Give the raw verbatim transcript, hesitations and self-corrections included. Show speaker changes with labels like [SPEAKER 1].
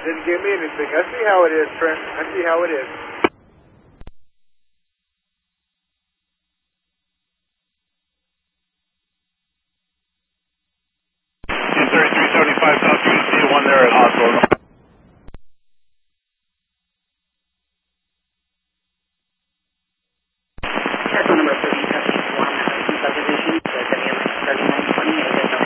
[SPEAKER 1] Didn't give me anything. I see how it is, Trent. I see how it is.